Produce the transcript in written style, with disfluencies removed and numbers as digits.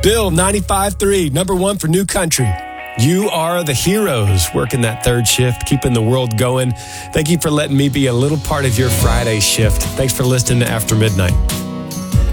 Bill, 95.3, number one for New Country. You are the heroes working that third shift, keeping the world going. Thank you for letting me be a little part of your Friday shift. Thanks for listening to After Midnight.